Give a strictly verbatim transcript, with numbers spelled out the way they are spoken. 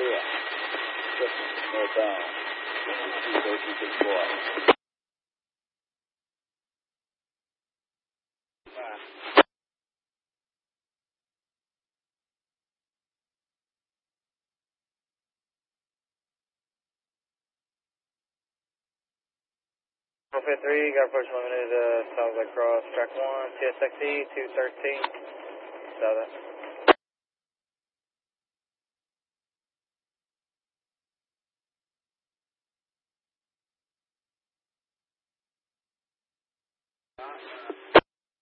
clear. Northbound. two thirteen sixty-four. Alpha three, got approach limited, uh, Southwest Cross, track one, T S X E, two thirteen, Southern.